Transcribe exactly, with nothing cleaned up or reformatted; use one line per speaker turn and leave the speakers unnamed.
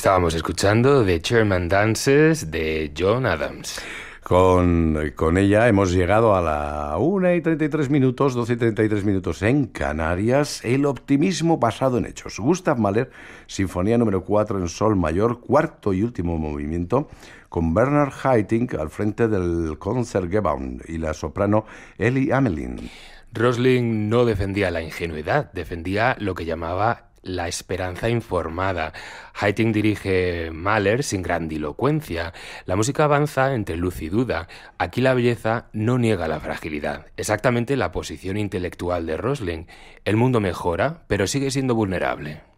Estábamos escuchando The Chairman Dances de John Adams.
Con, con ella hemos llegado a la una y treinta y tres minutos, doce y treinta y tres minutos en Canarias. El optimismo basado en hechos. Gustav Mahler, Sinfonía número cuatro en sol mayor, cuarto y último movimiento, con Bernard Haitink al frente del Concertgebouw y la soprano Ellie Amelin.
Rosling no defendía la ingenuidad, defendía lo que llamaba la esperanza informada. Haitink dirige Mahler sin grandilocuencia. La música avanza entre luz y duda. Aquí la belleza no niega la fragilidad. Exactamente la posición intelectual de Rosling. El mundo mejora, pero sigue siendo vulnerable.